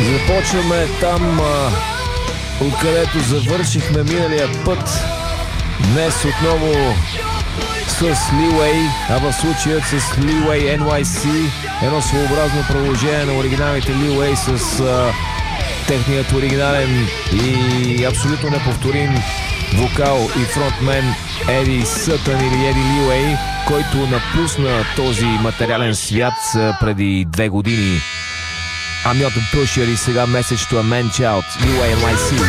Започваме там, откъдето завършихме миналия път. Днес отново с Leeway, а в случая с Leeway NYC, едно своеобразно продължение на оригиналните Leeway с техният оригинален и абсолютно неповторим вокал и фронтмен Еди Сътън или Еди Leeway, който напусна този материален свят преди 2 години. I'm not a pusher и сега Message to a Man Child, Leeway NYC.